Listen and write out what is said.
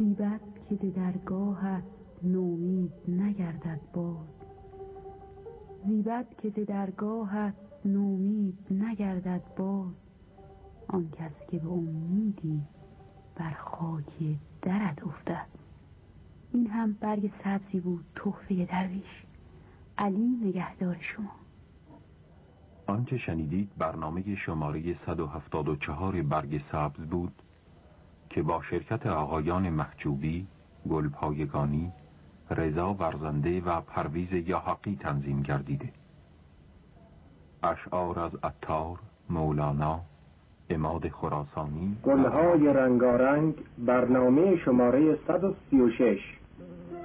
زیبد که به درگاهت نومید نگردد باز، زیبد که به درگاهت نومید نگردد باز، آن کس که به امیدی بر خاک درت افتد. این هم برگ سبزی بود، تحفه درویش. علی نگهدار شما. آنچه شنیدید برنامه شماره 174 برگ سبز بود که با شرکت آقایان محجوبی، گلپایگانی، رضا ورزنده و پرویز یاحقی تنظیم گردیده. اشعار از عطار، مولانا، عماد خراسانی. گلهای رنگارنگ، برنامه شماره 136.